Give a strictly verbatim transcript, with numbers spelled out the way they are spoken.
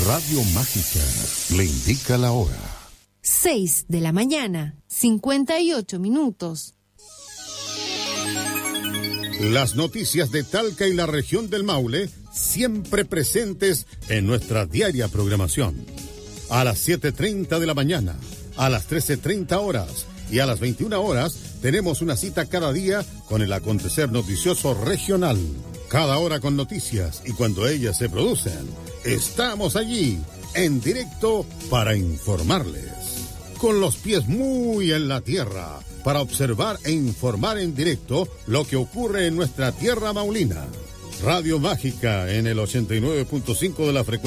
Radio Mágica le indica la hora. Seis de la mañana, cincuenta y ocho minutos. Las noticias de Talca y la región del Maule, siempre presentes en nuestra diaria programación. A las siete treinta de la mañana, a las trece treinta horas y a las veintiuna horas tenemos una cita cada día con el acontecer noticioso regional. Cada hora con noticias y cuando ellas se producen, estamos allí, en directo para informarles. Con los pies muy en la tierra, para observar e informar en directo lo que ocurre en nuestra tierra maulina. Radio Mágica en el ochenta y nueve punto cinco de la frecuencia.